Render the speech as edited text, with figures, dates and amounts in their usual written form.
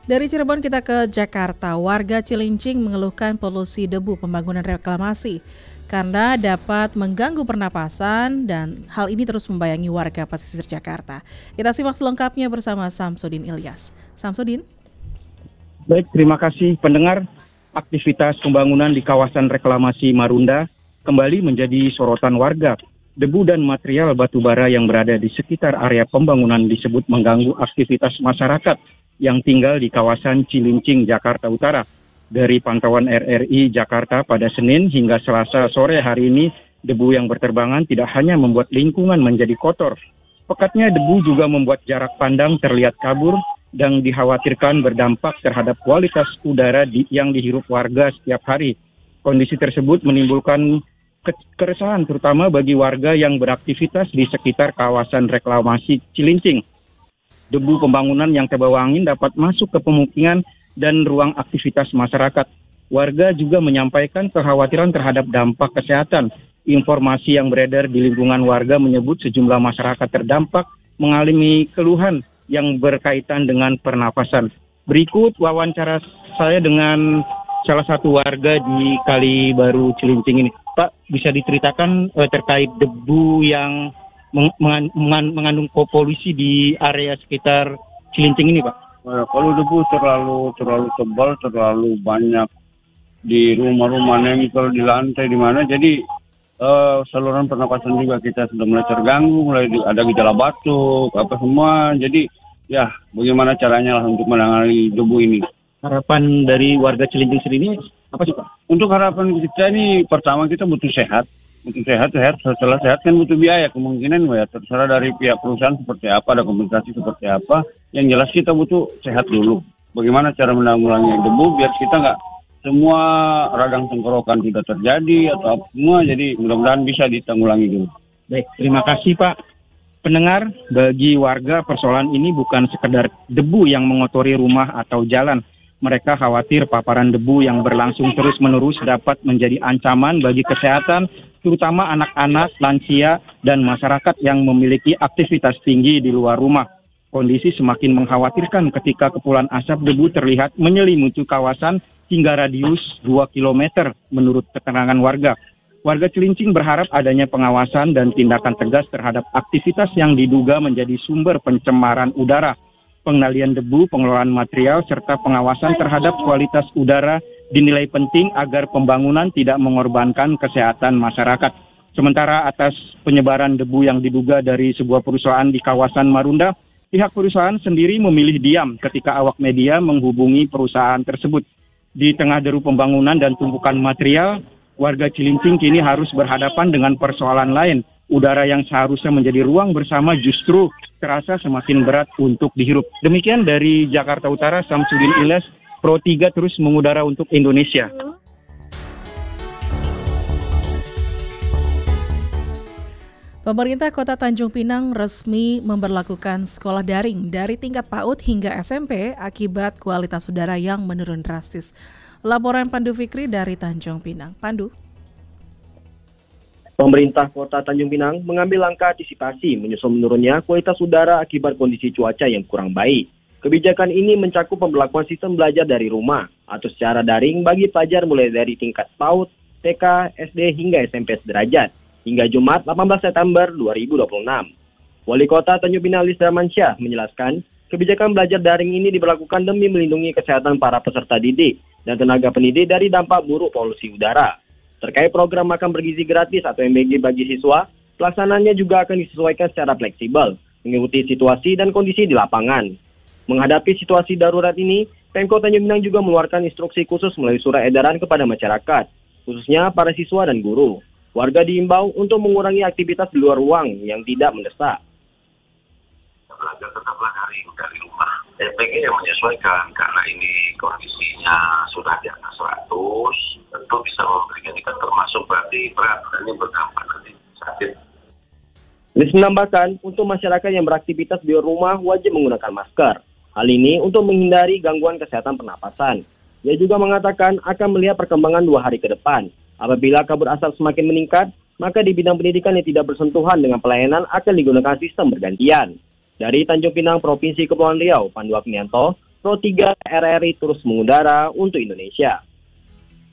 Dari Cirebon kita ke Jakarta, warga Cilincing mengeluhkan polusi debu pembangunan reklamasi karena dapat mengganggu pernapasan dan hal ini terus membayangi warga pesisir Jakarta. Kita simak selengkapnya bersama Samsudin Ilyas. Samsudin. Baik, terima kasih pendengar. Aktivitas pembangunan di kawasan reklamasi Marunda kembali menjadi sorotan warga. Debu dan material batubara yang berada di sekitar area pembangunan disebut mengganggu aktivitas masyarakat yang tinggal di kawasan Cilincing, Jakarta Utara. Dari pantauan RRI Jakarta pada Senin hingga Selasa sore hari ini, debu yang berterbangan tidak hanya membuat lingkungan menjadi kotor. Pekatnya debu juga membuat jarak pandang terlihat kabur dan dikhawatirkan berdampak terhadap kualitas udara yang dihirup warga setiap hari. Kondisi tersebut menimbulkan keresahan terutama bagi warga yang beraktivitas di sekitar kawasan reklamasi Cilincing. Debu pembangunan yang terbawa angin dapat masuk ke pemukiman dan ruang aktivitas masyarakat. Warga juga menyampaikan kekhawatiran terhadap dampak kesehatan. Informasi yang beredar di lingkungan warga menyebut sejumlah masyarakat terdampak mengalami keluhan yang berkaitan dengan pernapasan. Berikut wawancara saya dengan salah satu warga di Kali Baru Cilincing ini. Pak, bisa diceritakan terkait debu yang mengandung polusi di area sekitar Cilincing ini, Pak? Kalau debu terlalu tebal, terlalu banyak di rumah-rumah nempel di lantai di mana, jadi saluran pernapasan juga kita sudah mulai terganggu, mulai ada gejala batuk, apa semua. Jadi ya bagaimana caranya lah untuk menangani debu ini. Harapan dari warga Cilincing sendiri apa sih, Pak? Untuk harapan kita ini pertama kita butuh sehat. Setelah sehat kan butuh biaya, kemungkinan ya terserah dari pihak perusahaan seperti apa, ada kompensasi seperti apa. Yang jelas kita butuh sehat dulu. Bagaimana cara menanggulangi debu biar kita nggak semua radang tenggorokan tidak terjadi atau apa semua, jadi mudah-mudahan bisa ditanggulangi dulu. Baik, terima kasih Pak. Pendengar, bagi warga persoalan ini bukan sekedar debu yang mengotori rumah atau jalan. Mereka khawatir paparan debu yang berlangsung terus-menerus dapat menjadi ancaman bagi kesehatan, terutama anak-anak, lansia, dan masyarakat yang memiliki aktivitas tinggi di luar rumah. Kondisi semakin mengkhawatirkan ketika kepulan asap debu terlihat menyelimuti kawasan hingga radius 2 km menurut keterangan warga. Warga Cilincing berharap adanya pengawasan dan tindakan tegas terhadap aktivitas yang diduga menjadi sumber pencemaran udara. Pengendalian debu, pengelolaan material, serta pengawasan terhadap kualitas udara dinilai penting agar pembangunan tidak mengorbankan kesehatan masyarakat. Sementara atas penyebaran debu yang diduga dari sebuah perusahaan di kawasan Marunda, pihak perusahaan sendiri memilih diam ketika awak media menghubungi perusahaan tersebut. Di tengah deru pembangunan dan tumpukan material, warga Cilincing kini harus berhadapan dengan persoalan lain. Udara yang seharusnya menjadi ruang bersama justru terasa semakin berat untuk dihirup. Demikian dari Jakarta Utara, Samsudin Ilyas, Pro 3 terus mengudara untuk Indonesia. Pemerintah Kota Tanjung Pinang resmi memberlakukan sekolah daring dari tingkat PAUD hingga SMP akibat kualitas udara yang menurun drastis. Laporan Pandu Fikri dari Tanjung Pinang. Pandu. Pemerintah Kota Tanjung Pinang mengambil langkah antisipasi menyusul menurunnya kualitas udara akibat kondisi cuaca yang kurang baik. Kebijakan ini mencakup pemberlakuan sistem belajar dari rumah atau secara daring bagi pelajar mulai dari tingkat PAUD, TK, SD hingga SMP sederajat hingga Jumat 18 September 2026. Wali Kota Tanjung Pinang Lis Darmansyah menjelaskan, kebijakan belajar daring ini diberlakukan demi melindungi kesehatan para peserta didik dan tenaga pendidik dari dampak buruk polusi udara. Terkait program makan bergizi gratis atau MBG bagi siswa, pelaksanaannya juga akan disesuaikan secara fleksibel, mengikuti situasi dan kondisi di lapangan. Menghadapi situasi darurat ini, Pemkot Tanjung Pinang juga mengeluarkan instruksi khusus melalui surat edaran kepada masyarakat, khususnya para siswa dan guru. Warga diimbau untuk mengurangi aktivitas di luar ruang yang tidak mendesak. Belajar tetaplah dari rumah. MBG yang menyesuaikan karena ini kondisinya sudah di atas 100, tentu bisa memberikan ikan termasuk berarti berat dan ini berdampak nanti sakit. Lis menambahkan, untuk masyarakat yang beraktivitas di rumah wajib menggunakan masker. Hal ini untuk menghindari gangguan kesehatan pernapasan. Ia juga mengatakan akan melihat perkembangan 2 hari ke depan. Apabila kabut asap semakin meningkat, maka di bidang pendidikan yang tidak bersentuhan dengan pelayanan akan digunakan sistem bergantian. Dari Tanjung Pinang, Provinsi Kepulauan Riau, Pandu Agnianto, Pro 3 RRI terus mengudara untuk Indonesia.